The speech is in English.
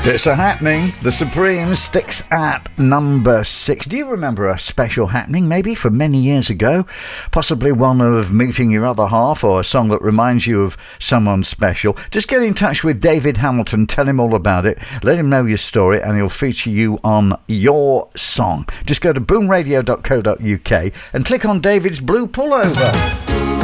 It's a happening. The Supremes sticks at number 6. Do you remember a special happening, maybe from many years ago? Possibly one of meeting your other half, or a song that reminds you of someone special. Just get in touch with David Hamilton, tell him all about it, let him know your story, and he'll feature you on your song. Just go to boomradio.co.uk and click on David's blue pullover.